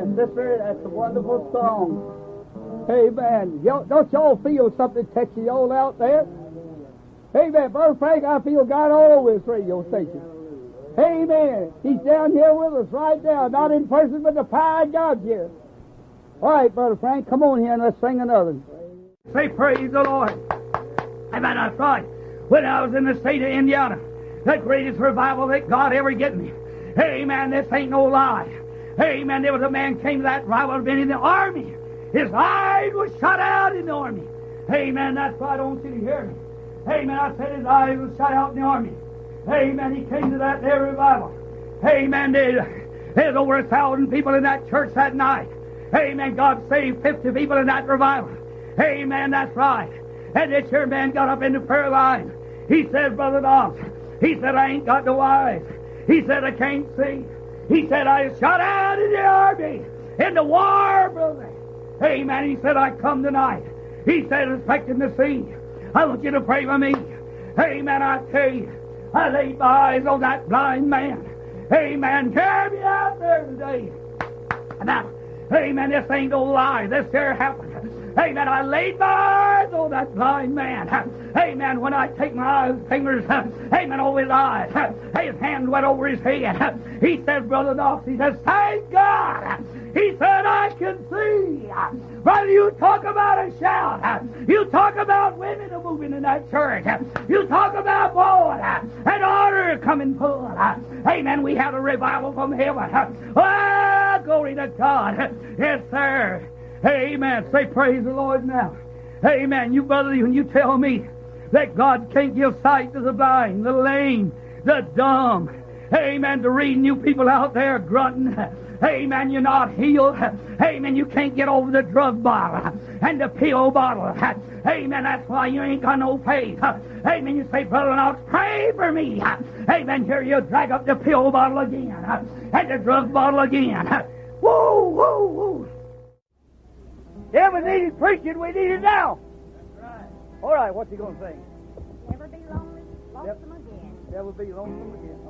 Amen. Sister, that's a wonderful song. Amen. Don't y'all feel something touching y'all out there? Amen. Brother Frank, I feel God all over this radio station. Amen. He's down here with us right now. Not in person, but the power of God's here. All right, Brother Frank, come on here and let's sing another. Say praise the Lord. Amen. That's right. When I was in the state of Indiana, the greatest revival that God ever get me. Amen. This ain't no lie. Amen. There was a man came to that revival, had been in the army. His eyes was shut out in the army. Amen. That's why I don't want you to hear me. Amen. I said his eyes was shut out in the army. Amen. He came to that there revival. Amen. There's over 1,000 people in that church that night. Amen. God saved 50 people in that revival. Amen. That's right. And this here man got up in the prayer line. He said, Brother Dobbs, he said, I ain't got no eyes. He said, I can't see. He said, I was shot out in the army, in the war, brother. Amen. He said, I come tonight. He said, expecting to see. I want you to pray for me. Amen. I tell you, I laid my eyes on that blind man. Amen. Carry me out there today. Now, amen, this ain't no lie. This here happened. Amen. I laid my eyes on that blind man. Amen. When I take my fingers, amen, over his eyes, his hand went over his head. He said, Brother Knox, he says, thank God. He said, I can see. Brother, you talk about a shout. You talk about women moving in that church. You talk about boy and order coming full. Amen. We had a revival from heaven. Oh, glory to God. Yes, sir. Amen. Say praise the Lord now. Amen. You brother, when you tell me that God can't give sight to the blind, the lame, the dumb. Amen. To read you people out there grunting. Amen. You're not healed. Amen. You can't get over the drug bottle and the pill bottle. Amen. That's why you ain't got no faith. Amen. You say, Brother Knox, pray for me. Amen. Here you drag up the pill bottle again and the drug bottle again. Woo, woo, woo. Yeah, we needed preaching. We need it now. That's right. All right, what's he going to sing? Never be lonely, lonesome again. Never be lonesome again.